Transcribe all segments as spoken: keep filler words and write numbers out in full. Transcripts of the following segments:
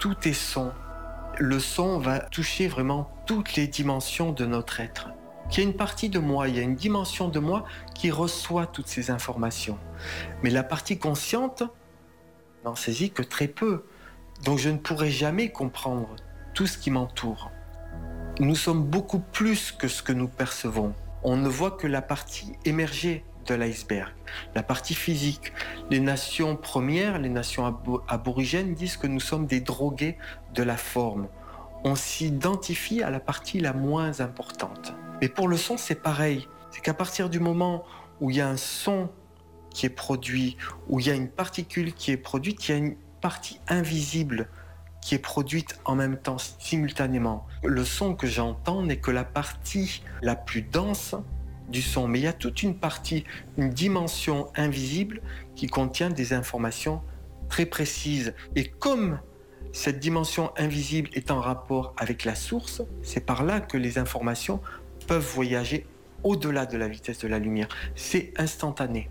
tout est son. Le son va toucher vraiment toutes les dimensions de notre être. Il y a une partie de moi, il y a une dimension de moi qui reçoit toutes ces informations. Mais la partie consciente n'en saisit que très peu. Donc je ne pourrai jamais comprendre tout ce qui m'entoure. Nous sommes beaucoup plus que ce que nous percevons. On ne voit que la partie émergée de l'iceberg, la partie physique. Les nations premières, les nations abo- aborigènes disent que nous sommes des drogués de la forme. On s'identifie à la partie la moins importante. Mais pour le son, c'est pareil. C'est qu'à partir du moment où il y a un son qui est produit, où il y a une particule qui est produite, il y a une partie invisible qui est produite en même temps, simultanément. Le son que j'entends n'est que la partie la plus dense du son, mais il y a toute une partie, une dimension invisible qui contient des informations très précises. Et comme cette dimension invisible est en rapport avec la source, c'est par là que les informations peuvent voyager au-delà de la vitesse de la lumière. C'est instantané.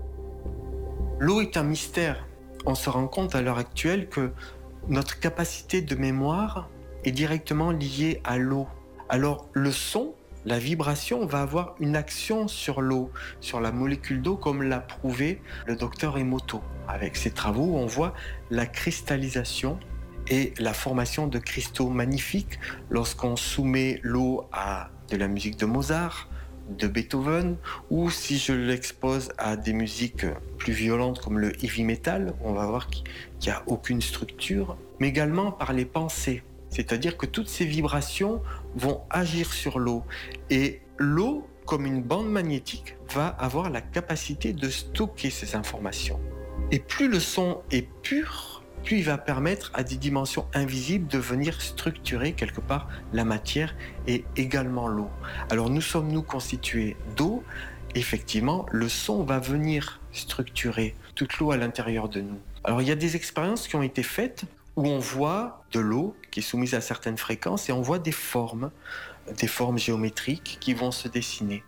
L'eau est un mystère. On se rend compte à l'heure actuelle que notre capacité de mémoire est directement liée à l'eau. Alors le son, la vibration va avoir une action sur l'eau, sur la molécule d'eau, comme l'a prouvé le docteur Emoto. Avec ses travaux, on voit la cristallisation et la formation de cristaux magnifiques lorsqu'on soumet l'eau à de la musique de Mozart, de Beethoven, ou si je l'expose à des musiques plus violentes comme le heavy metal, on va voir qu'il n'y a aucune structure, mais également par les pensées. C'est-à-dire que toutes ces vibrations vont agir sur l'eau. Et l'eau, comme une bande magnétique, va avoir la capacité de stocker ces informations. Et plus le son est pur, plus il va permettre à des dimensions invisibles de venir structurer quelque part la matière et également l'eau. Alors nous sommes nous constitués d'eau. Effectivement, le son va venir structurer toute l'eau à l'intérieur de nous. Alors il y a des expériences qui ont été faites où on voit de l'eau qui est soumise à certaines fréquences et on voit des formes, des formes géométriques qui vont se dessiner.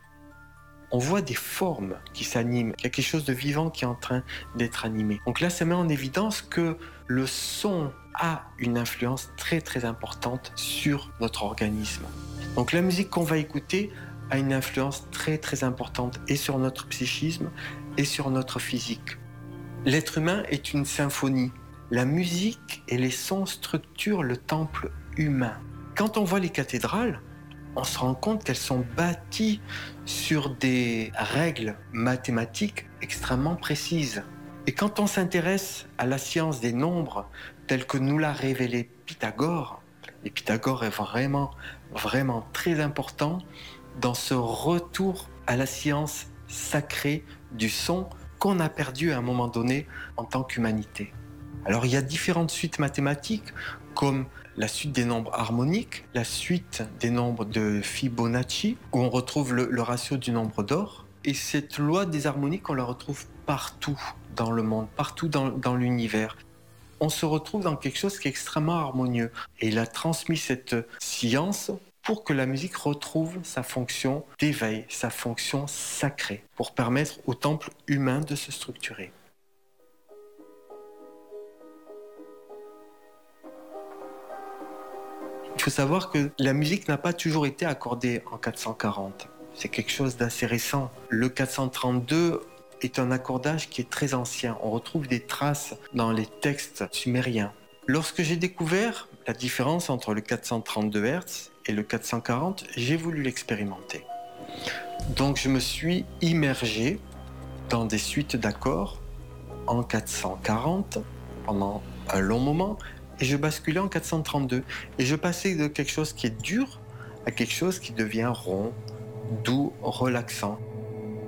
On voit des formes qui s'animent, il y a quelque chose de vivant qui est en train d'être animé. Donc là, ça met en évidence que le son a une influence très très importante sur notre organisme. Donc la musique qu'on va écouter a une influence très très importante et sur notre psychisme et sur notre physique. L'être humain est une symphonie. La musique et les sons structurent le temple humain. Quand on voit les cathédrales, on se rend compte qu'elles sont bâties sur des règles mathématiques extrêmement précises. Et quand on s'intéresse à la science des nombres telle que nous l'a révélé Pythagore, et Pythagore est vraiment, vraiment très important dans ce retour à la science sacrée du son qu'on a perdu à un moment donné en tant qu'humanité. Alors il y a différentes suites mathématiques comme la suite des nombres harmoniques, la suite des nombres de Fibonacci, où on retrouve le, le ratio du nombre d'or. Et cette loi des harmoniques, on la retrouve partout dans le monde, partout dans, dans l'univers. On se retrouve dans quelque chose qui est extrêmement harmonieux. Et il a transmis cette science pour que la musique retrouve sa fonction d'éveil, sa fonction sacrée, pour permettre au temple humain de se structurer. Il faut savoir que la musique n'a pas toujours été accordée en quatre cent quarante. C'est quelque chose d'assez récent. Le quatre cent trente-deux est un accordage qui est très ancien. On retrouve des traces dans les textes sumériens. Lorsque j'ai découvert la différence entre le quatre cent trente-deux hertz et le quatre cent quarante, j'ai voulu l'expérimenter. Donc je me suis immergé dans des suites d'accords en quatre cent quarante pendant un long moment, et je basculais en quatre cent trente-deux. Et je passais de quelque chose qui est dur à quelque chose qui devient rond, doux, relaxant.